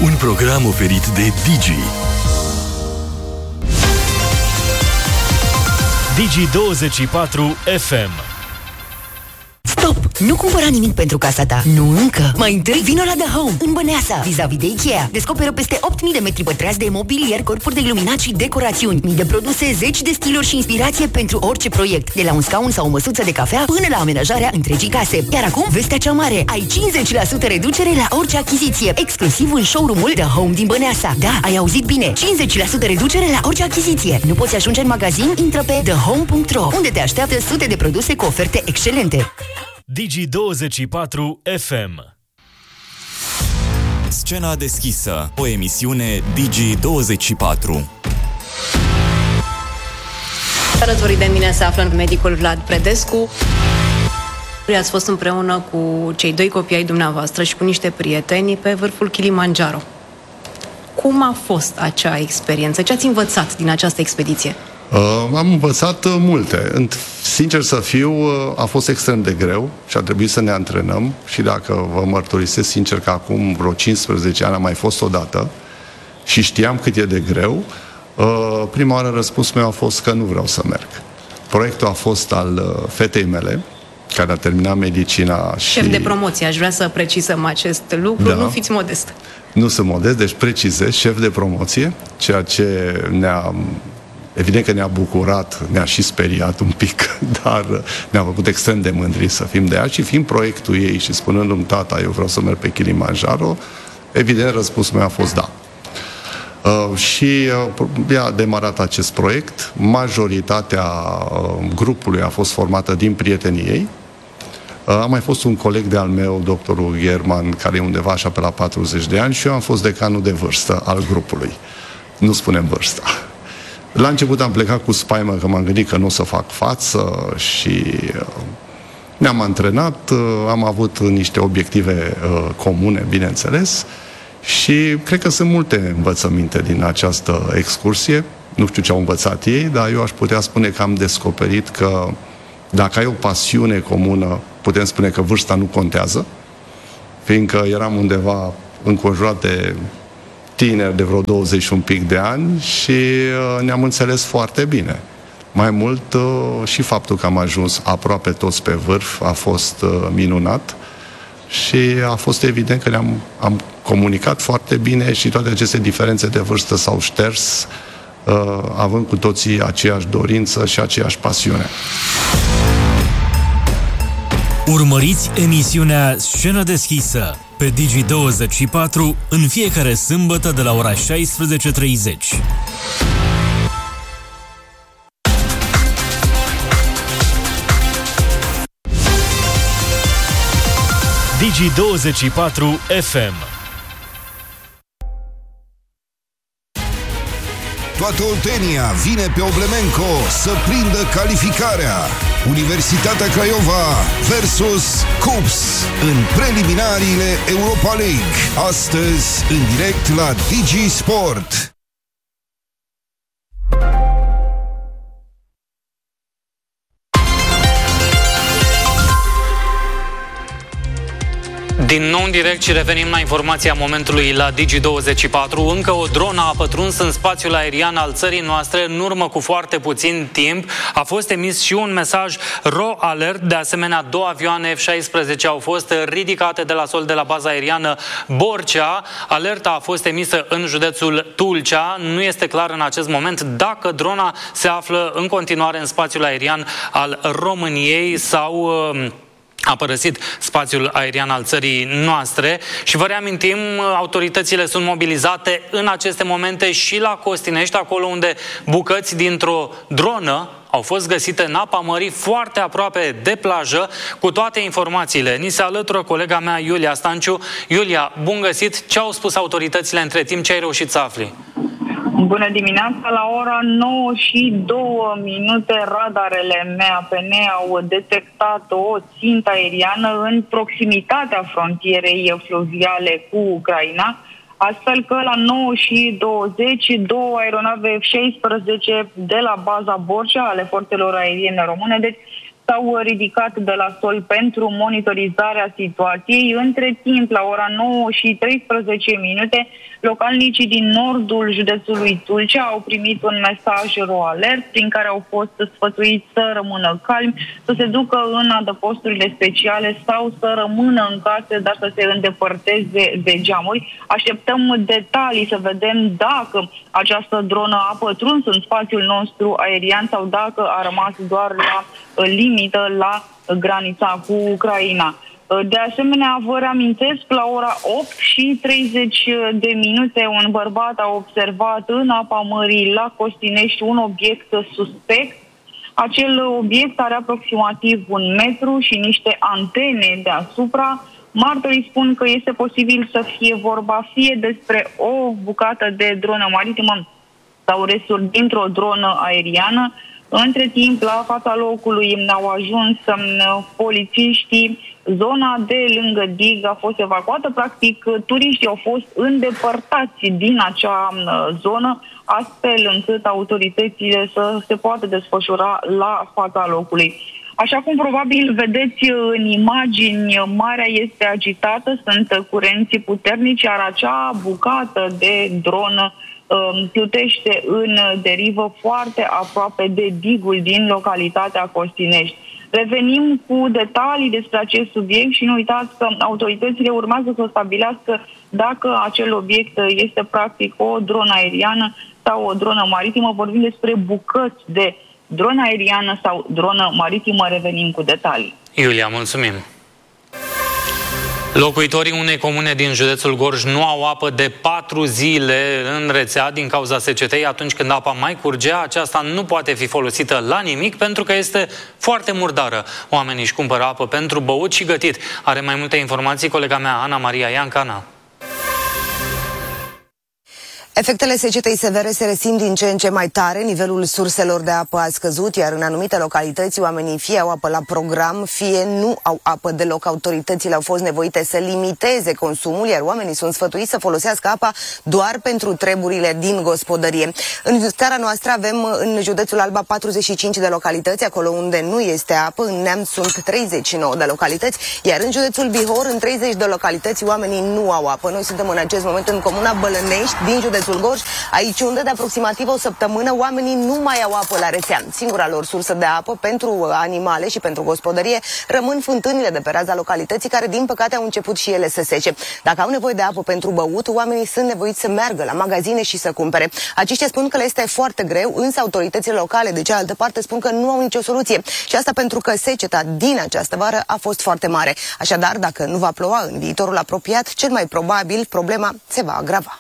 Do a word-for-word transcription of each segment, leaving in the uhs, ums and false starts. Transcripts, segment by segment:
Un program oferit de Digi. Digi douăzeci și patru F M. Stop! Nu cumpăra nimic pentru casa ta. Nu încă. Mai întâi vino la The Home, în Băneasa, vis-a-vis de Ikea. Descoperă peste opt mii de metri pătrați de mobilier, corpuri de iluminat și decorațiuni. Mii de produse, zeci de stiluri și inspirație pentru orice proiect. De la un scaun sau o măsuță de cafea până la amenajarea întregii case. Iar acum, vestea cea mare. Ai cincizeci la sută reducere la orice achiziție. Exclusiv în showroom-ul The Home din Băneasa. Da, ai auzit bine. cincizeci la sută reducere la orice achiziție. Nu poți ajunge în magazin? Intră pe the home punct ro, unde te așteaptă sute de produse cu oferte excelente. Digi douăzeci și patru F M. Scena deschisă, o emisiune Digi douăzeci și patru. Alături de mine se află medicul Vlad Predescu. Ați fost împreună cu cei doi copii ai dumneavoastră și cu niște prieteni pe vârful Kilimanjaro. Cum a fost acea experiență? Ce ați învățat din această expediție? Uh, am învățat uh, multe. Sincer să fiu, uh, a fost extrem de greu și a trebuit să ne antrenăm și dacă vă mărturisesc sincer că acum vreo cincisprezece ani am mai fost odată și știam cât e de greu, uh, prima oară răspunsul meu a fost că nu vreau să merg. Proiectul a fost al uh, fetei mele, care a terminat medicina și... Șef de promoție, aș vrea să precizăm acest lucru, da. Nu fiți modest. Nu sunt modest, deci precizez, șef de promoție, ceea ce ne-a... Evident că ne-a bucurat, ne-a și speriat un pic, dar ne-a făcut extrem de mândri să fim de ea și fiind proiectul ei și spunându-mi, tata, eu vreau să merg pe Kilimanjaro, evident răspunsul meu a fost da. Uh, și uh, a demarat acest proiect, majoritatea uh, grupului a fost formată din prietenii ei. Uh, a mai fost un coleg de-al meu, doctorul German, care e undeva așa pe la patruzeci de ani și eu am fost decanul de vârstă al grupului. Nu spunem vârsta. La început am plecat cu spaimă că m-am gândit că nu o să fac față și ne-am antrenat, am avut niște obiective comune, bineînțeles, și cred că sunt multe învățăminte din această excursie. Nu știu ce au învățat ei, dar eu aș putea spune că am descoperit că dacă ai o pasiune comună, putem spune că vârsta nu contează, fiindcă eram undeva înconjurat de tineri de vreo douăzeci și un pic de ani și uh, ne-am înțeles foarte bine. Mai mult uh, și faptul că am ajuns aproape toți pe vârf a fost uh, minunat și a fost evident că ne-am am comunicat foarte bine și toate aceste diferențe de vârstă s-au șters, uh, având cu toții aceeași dorință și aceeași pasiune. Urmăriți emisiunea Scenă deschisă pe Digi douăzeci și patru în fiecare sâmbătă de la ora șaisprezece treizeci. Digi douăzeci și patru F M. Toată Oltenia vine pe Oblemenco să prindă calificarea. Universitatea Craiova versus Cups în preliminariile Europa League. Astăzi, în direct la Digi Sport. Din nou în direct și revenim la informația momentului la Digi douăzeci și patru. Încă o dronă a pătruns în spațiul aerian al țării noastre în urmă cu foarte puțin timp. A fost emis și un mesaj RO Alert. De asemenea, două avioane F șaisprezece au fost ridicate de la sol de la baza aeriană Borcea. Alerta a fost emisă în județul Tulcea. Nu este clar în acest moment dacă drona se află în continuare în spațiul aerian al României sau a părăsit spațiul aerian al țării noastre. Și vă reamintim, autoritățile sunt mobilizate în aceste momente și la Costinești, acolo unde bucăți dintr-o dronă au fost găsite în apa mării, foarte aproape de plajă. Cu toate informațiile, ni se alătură colega mea Iulia Stanciu. Iulia, bun găsit! Ce au spus autoritățile între timp? Ce ai reușit să afli? Bună dimineața! La ora nouă și două minute, radarele M A P N au detectat o țintă aeriană în proximitatea frontierei fluviale cu Ucraina, astfel că la nouă și douăzeci, două aeronave F șaisprezece de la baza Borcea ale forțelor aeriene române, deci s-au ridicat de la sol pentru monitorizarea situației. Între timp, la ora nouă și treisprezece minute, localnicii din nordul județului Tulcea au primit un mesaj ro-alert prin care au fost sfătuiți să rămână calmi, să se ducă în adăposturile speciale sau să rămână în case, dar să se îndepărteze de geamuri. Așteptăm detalii să vedem dacă această dronă a pătruns în spațiul nostru aerian sau dacă a rămas doar la limită, la granița cu Ucraina. De asemenea, vă reamintesc, la ora opt și treizeci de minute, un bărbat a observat în apa mării la Costinești un obiect suspect. Acel obiect are aproximativ un metru și niște antene deasupra. Martorii spun că este posibil să fie vorba fie despre o bucată de dronă maritimă sau resturi dintr-o dronă aeriană. Între timp, la fața locului au ajuns polițiștii. Zona de lângă dig a fost evacuată. Practic, turiștii au fost îndepărtați din acea zonă, astfel încât autoritățile să se poată desfășura la fața locului. Așa cum probabil vedeți în imagini, marea este agitată, sunt curenții puternici, iar acea bucată de dronă plutește în derivă foarte aproape de digul din localitatea Costinești. Revenim cu detalii despre acest subiect și nu uitați că autoritățile urmează să stabilească dacă acel obiect este practic o dronă aeriană sau o dronă maritimă. Vorbim despre bucăți de dronă aeriană sau dronă maritimă. Revenim cu detalii. Iulia, mulțumim! Locuitorii unei comune din județul Gorj nu au apă de patru zile în rețea din cauza secetei. Atunci când apa mai curgea, aceasta nu poate fi folosită la nimic pentru că este foarte murdară. Oamenii își cumpără apă pentru băut și gătit. Are mai multe informații colega mea, Ana Maria Iancana. Efectele secetei severe se resimt din ce în ce mai tare, nivelul surselor de apă a scăzut, iar în anumite localități oamenii fie au apă la program, fie nu au apă deloc. Autoritățile au fost nevoite să limiteze consumul, iar oamenii sunt sfătuiți să folosească apa doar pentru treburile din gospodărie. În țara noastră avem în județul Alba patruzeci și cinci de localități, acolo unde nu este apă, în Neamț sunt treizeci și nouă de localități, iar în județul Bihor, în treizeci de localități, oamenii nu au apă. Noi suntem în acest moment în comuna Bălănești, din județul Gorj, aici unde de aproximativ o săptămână oamenii nu mai au apă la rețea. Singura lor sursă de apă pentru animale și pentru gospodărie rămân fântânile de pe raza localității, care din păcate au început și ele să sece. Dacă au nevoie de apă pentru băut, oamenii sunt nevoiți să meargă la magazine și să cumpere. Aceștia spun că le este foarte greu, însă autoritățile locale de cealaltă parte spun că nu au nicio soluție. Și asta pentru că seceta din această vară a fost foarte mare. Așadar, dacă nu va ploua în viitorul apropiat, cel mai probabil problema se va agrava.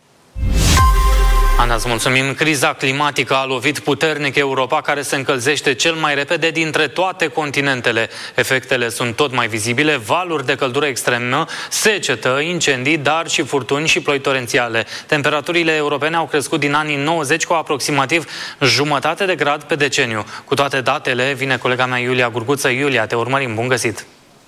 Ana, îți mulțumim. Criza climatică a lovit puternic Europa, care se încălzește cel mai repede dintre toate continentele. Efectele sunt tot mai vizibile, valuri de căldură extremă, secetă, incendii, dar și furtuni și ploi torențiale. Temperaturile europene au crescut din anii nouăzeci cu aproximativ jumătate de grad pe deceniu. Cu toate datele, vine colega mea Iulia Gurguță. Iulia, te urmărim. Bun găsit!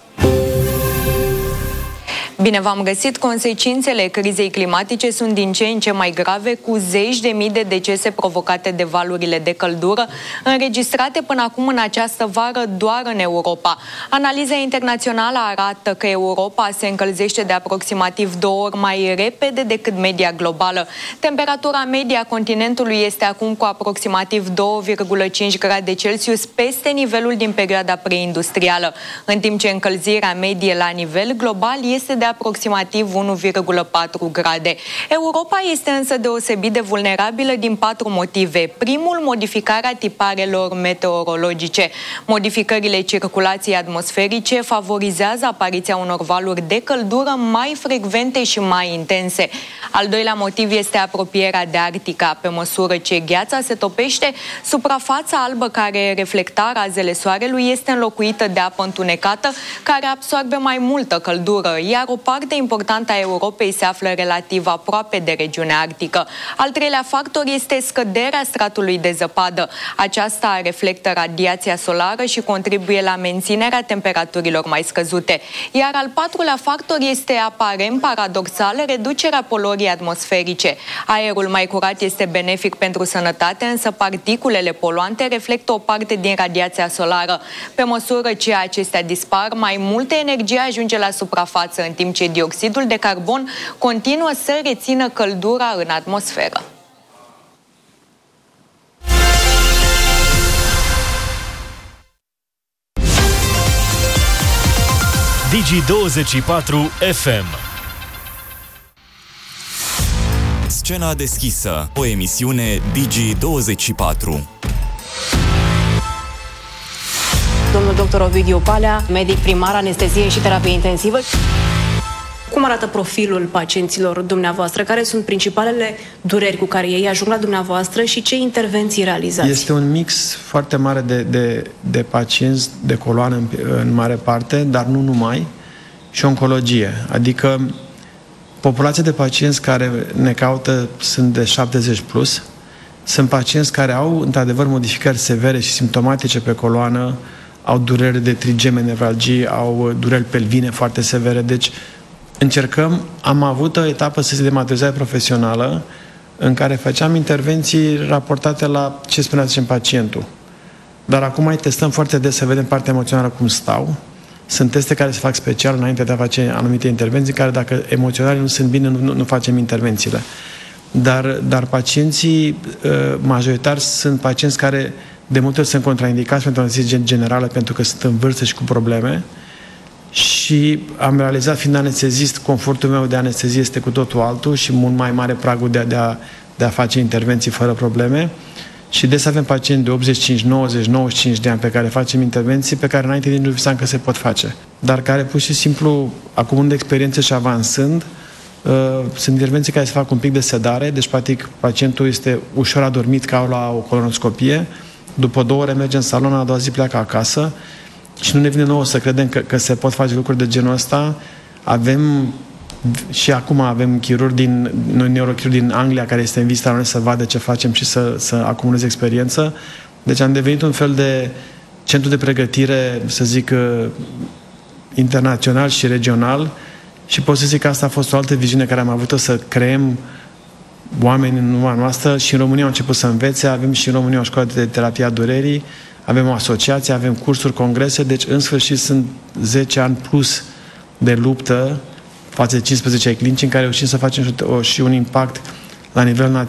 Bine v-am găsit! Consecințele crizei climatice sunt din ce în ce mai grave, cu zeci de mii de decese provocate de valurile de căldură, înregistrate până acum în această vară doar în Europa. Analiza internațională arată că Europa se încălzește de aproximativ două ori mai repede decât media globală. Temperatura medie a continentului este acum cu aproximativ doi virgulă cinci grade Celsius peste nivelul din perioada preindustrială, în timp ce încălzirea medie la nivel global este de aproximativ unu virgulă patru grade. Europa este însă deosebit de vulnerabilă din patru motive. Primul, modificarea tiparelor meteorologice. Modificările circulației atmosferice favorizează apariția unor valuri de căldură mai frecvente și mai intense. Al doilea motiv este apropierea de Arctica. Pe măsură ce gheața se topește, suprafața albă care reflecta razele soarelui este înlocuită de apă întunecată, care absorbe mai multă căldură, iar o parte importantă a Europei se află relativ aproape de regiunea arctică. Al treilea factor este scăderea stratului de zăpadă. Aceasta reflectă radiația solară și contribuie la menținerea temperaturilor mai scăzute. Iar al patrulea factor este aparent paradoxal reducerea poluării atmosferice. Aerul mai curat este benefic pentru sănătate, însă particulele poluante reflectă o parte din radiația solară. Pe măsură ce acestea dispar, mai multă energie ajunge la suprafață, în timp ce dioxidul de carbon continuă să rețină căldura în atmosferă. Digi douăzeci și patru F M. Scena deschisă, o emisiune Digi douăzeci și patru. Domnul doctor Ovidiu Palea, medic primar, anestezie și terapie intensivă. Cum arată profilul pacienților dumneavoastră? Care sunt principalele dureri cu care ei ajung la dumneavoastră și ce intervenții realizați? Este un mix foarte mare de, de, de pacienți de coloană în, în mare parte, dar nu numai, și oncologie. Adică populația de pacienți care ne caută sunt de șaptezeci plus. Sunt pacienți care au, într-adevăr, modificări severe și simptomatice pe coloană, au dureri de trigeme, nevralgii, au dureri pelvine foarte severe. Deci încercăm, am avut o etapă să se dematurizare profesională în care făceam intervenții raportate la ce spunea zicem pacientul. Dar acum mai testăm foarte des să vedem partea emoțională cum stau. Sunt teste care se fac special înainte de a face anumite intervenții, care dacă emoționale nu sunt bine, nu, nu facem intervențiile. Dar, dar pacienții majoritari sunt pacienți care de multe ori sunt contraindicați pentru anestezie generală pentru că sunt în vârstă și cu probleme. Și am realizat, fiind anestezist, confortul meu de anestezie este cu totul altul și mult mai mare pragul de a, de a, de a face intervenții fără probleme. Și des avem pacienți de optzeci și cinci, nouăzeci, nouăzeci și cinci de ani pe care facem intervenții pe care înainte nici nu visam că se pot face. Dar care pur și simplu, acumulând experiențe și avansând, uh, sunt intervenții care se fac un pic de sedare, deci practic pacientul este ușor adormit ca la o colonoscopie, după două ore merge în salon, a doua zi pleacă acasă și nu ne vine nouă să credem că, că se pot face lucruri de genul ăsta. Avem și acum avem chirurg din, noi neurochirurg din Anglia care este în vizită la noi să vadă ce facem și să, să acumuleze experiență. Deci am devenit un fel de centru de pregătire, să zic, internațional și regional și pot să zic că asta a fost o altă viziune care am avut-o, să creăm oameni în urma noastră și în România au început să învețe, avem și în România o școală de terapie a durerii, avem o asociație, avem cursuri, congrese, deci în sfârșit sunt zece ani plus de luptă față de cincisprezece ai clinici în care reușim să facem și un impact la nivel național